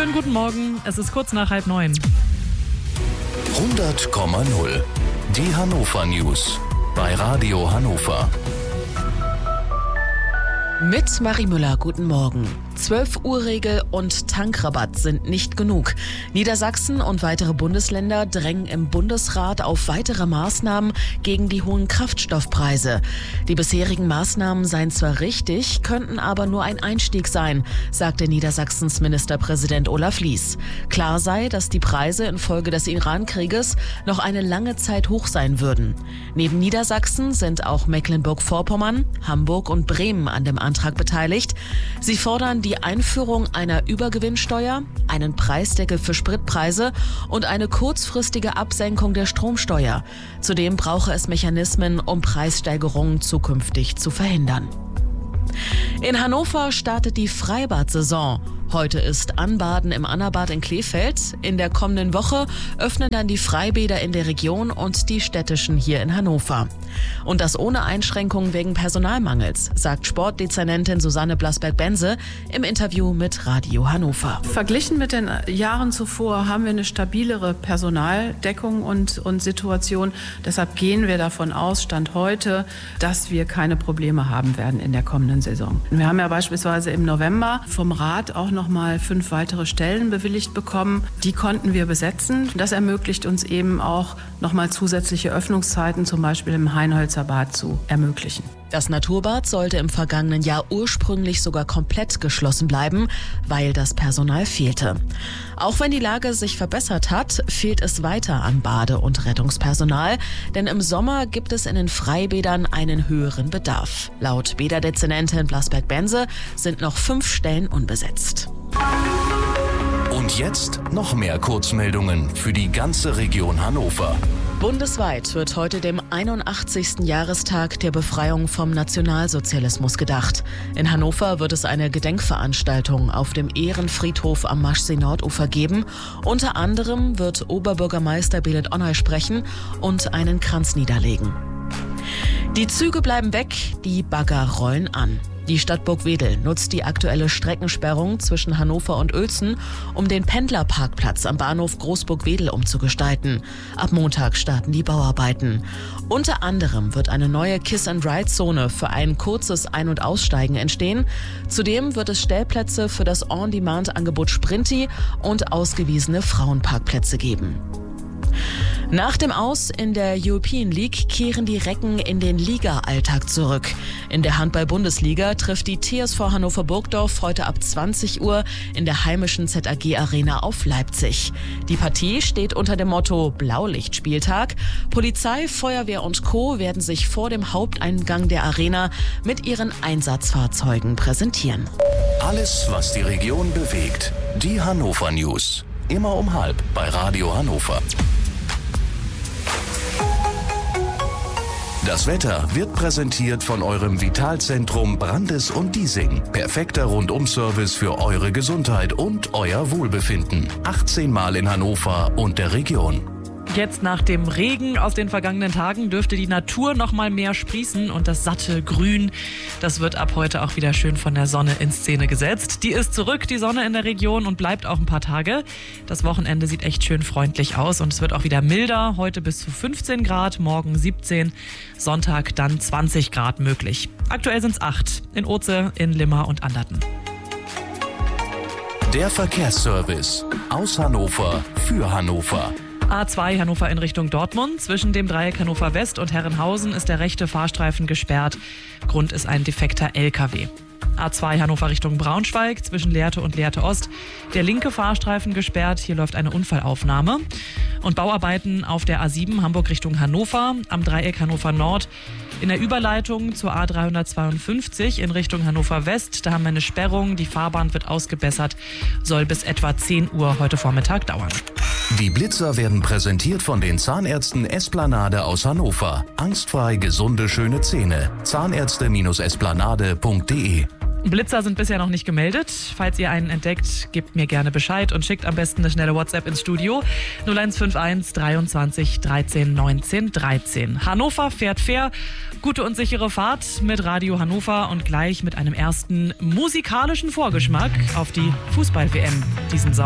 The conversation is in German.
Schönen guten Morgen, es ist kurz nach 8:30. 100,0. Die Hannover News bei Radio Hannover. Mit Marie Müller, guten Morgen. 12-Uhr-Regel und Tankrabatt sind nicht genug. Niedersachsen und weitere Bundesländer drängen im Bundesrat auf weitere Maßnahmen gegen die hohen Kraftstoffpreise. Die bisherigen Maßnahmen seien zwar richtig, könnten aber nur ein Einstieg sein, sagte Niedersachsens Ministerpräsident Olaf Lies. Klar sei, dass die Preise infolge des Iran-Krieges noch eine lange Zeit hoch sein würden. Neben Niedersachsen sind auch Mecklenburg-Vorpommern, Hamburg und Bremen an dem Antrag beteiligt. Sie fordern die Einführung einer Übergewinnsteuer, einen Preisdeckel für Spritpreise und eine kurzfristige Absenkung der Stromsteuer. Zudem brauche es Mechanismen, um Preissteigerungen zukünftig zu verhindern. In Hannover startet die Freibad-Saison. Heute ist Anbaden im Annabad in Kleefeld. In der kommenden Woche öffnen dann die Freibäder in der Region und die städtischen hier in Hannover. Und das ohne Einschränkungen wegen Personalmangels, sagt Sportdezernentin Susanne Blasberg-Bense im Interview mit Radio Hannover. Verglichen mit den Jahren zuvor haben wir eine stabilere Personaldeckung und Situation. Deshalb gehen wir davon aus, Stand heute, dass wir keine Probleme haben werden in der kommenden Saison. Wir haben ja beispielsweise im November vom Rat auch noch mal 5 weitere Stellen bewilligt bekommen. Die konnten wir besetzen. Das ermöglicht uns eben auch noch mal zusätzliche Öffnungszeiten, zum Beispiel im Heinholzer Bad, zu ermöglichen. Das Naturbad sollte im vergangenen Jahr ursprünglich sogar komplett geschlossen bleiben, weil das Personal fehlte. Auch wenn die Lage sich verbessert hat, fehlt es weiter an Bade- und Rettungspersonal, denn im Sommer gibt es in den Freibädern einen höheren Bedarf. Laut Bäderdezernentin Blasberg-Bense sind noch 5 Stellen unbesetzt. Und jetzt noch mehr Kurzmeldungen für die ganze Region Hannover. Bundesweit wird heute dem 81. Jahrestag der Befreiung vom Nationalsozialismus gedacht. In Hannover wird es eine Gedenkveranstaltung auf dem Ehrenfriedhof am Maschsee-Nordufer geben. Unter anderem wird Oberbürgermeister Belit Onay sprechen und einen Kranz niederlegen. Die Züge bleiben weg, die Bagger rollen an. Die Stadt Burgwedel nutzt die aktuelle Streckensperrung zwischen Hannover und Uelzen, um den Pendlerparkplatz am Bahnhof Großburg-Wedel umzugestalten. Ab Montag starten die Bauarbeiten. Unter anderem wird eine neue Kiss-and-Ride-Zone für ein kurzes Ein- und Aussteigen entstehen. Zudem wird es Stellplätze für das On-Demand-Angebot Sprinti und ausgewiesene Frauenparkplätze geben. Nach dem Aus in der European League kehren die Recken in den Liga-Alltag zurück. In der Handball-Bundesliga trifft die TSV Hannover-Burgdorf heute ab 20 Uhr in der heimischen ZAG-Arena auf Leipzig. Die Partie steht unter dem Motto Blaulichtspieltag. Polizei, Feuerwehr und Co. werden sich vor dem Haupteingang der Arena mit ihren Einsatzfahrzeugen präsentieren. Alles, was die Region bewegt. Die Hannover News. Immer um 12:30 bei Radio Hannover. Das Wetter wird präsentiert von eurem Vitalzentrum Brandes und Diesing. Perfekter Rundum-Service für eure Gesundheit und euer Wohlbefinden. 18 Mal in Hannover und der Region. Jetzt nach dem Regen aus den vergangenen Tagen dürfte die Natur noch mal mehr sprießen und das satte Grün, das wird ab heute auch wieder schön von der Sonne in Szene gesetzt. Die ist zurück, die Sonne in der Region, und bleibt auch ein paar Tage. Das Wochenende sieht echt schön freundlich aus und es wird auch wieder milder. Heute bis zu 15 Grad, morgen 17, Sonntag dann 20 Grad möglich. Aktuell sind es 8 in Oze, in Limmer und Anderten. Der Verkehrsservice aus Hannover für Hannover. A2 Hannover in Richtung Dortmund. Zwischen dem Dreieck Hannover West und Herrenhausen ist der rechte Fahrstreifen gesperrt. Grund ist ein defekter LKW. A2 Hannover Richtung Braunschweig, zwischen Lehrte und Lehrte Ost. Der linke Fahrstreifen gesperrt, hier läuft eine Unfallaufnahme. Und Bauarbeiten auf der A7 Hamburg Richtung Hannover, am Dreieck Hannover Nord. In der Überleitung zur A352 in Richtung Hannover West, da haben wir eine Sperrung, die Fahrbahn wird ausgebessert, soll bis etwa 10 Uhr heute Vormittag dauern. Die Blitzer werden präsentiert von den Zahnärzten Esplanade aus Hannover. Angstfrei gesunde, schöne Zähne. Zahnärzte-esplanade.de. Blitzer sind bisher noch nicht gemeldet. Falls ihr einen entdeckt, gebt mir gerne Bescheid und schickt am besten eine schnelle WhatsApp ins Studio. 0151 23 13 19 13. Hannover fährt fair. Gute und sichere Fahrt mit Radio Hannover und gleich mit einem ersten musikalischen Vorgeschmack auf die Fußball-WM diesen Sommer.